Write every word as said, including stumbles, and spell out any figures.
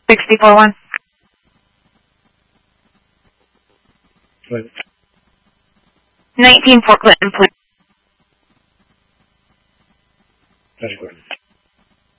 sixty-four one. What? nineteen Fort Clinton, please. That's good.